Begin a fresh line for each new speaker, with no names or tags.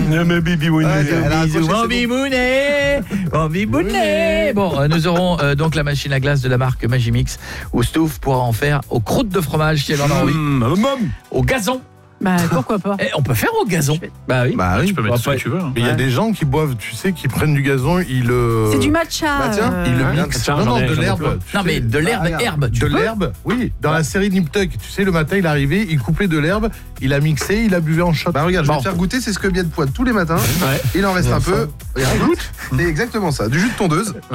Mais bibounet.
Bisous, mon bibounet. Mon bibounet. Bon, nous aurons donc la machine à glace de la marque Magimix où Stouff pourra en faire aux croûtes de fromage si elle en a envie. Au gazon.
Bah pourquoi pas.
On peut faire au gazon. Bah oui.
Tu peux mettre ce que tu veux.
Il y a des gens qui boivent, tu sais, qui prennent du gazon, ils le...
C'est du matcha.
Bah tiens, ils le mixent. Non, de l'herbe.
Non mais de l'herbe, herbe.
De l'herbe, oui. Dans la série Nip Tuck, tu sais, le matin, il est arrivé, il coupait de l'herbe, il a mixé, il a buvé en shot.
Bah regarde, je vais te faire goûter, c'est ce que bien de poivre tous les matins. Il en reste un peu. Regarde, c'est exactement ça. Du jus de tondeuse.